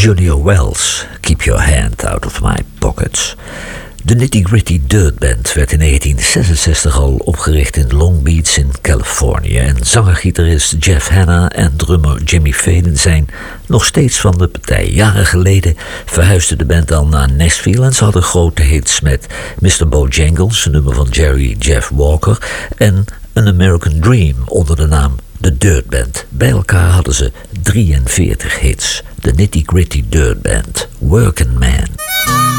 Junior Wells, Keep Your Hand Out of My Pockets. De Nitty Gritty Dirt Band werd in 1966 al opgericht in Long Beach in Californië. En zanger-gitarist Jeff Hanna en drummer Jimmy Faden zijn nog steeds van de partij. Jaren geleden verhuisde de band al naar Nashville en ze hadden grote hits met Mr. Bojangles, een nummer van Jerry Jeff Walker, en An American Dream onder de naam The Dirt Band. Bij elkaar hadden ze 43 hits. De Nitty Gritty Dirt Band, Workin' Man.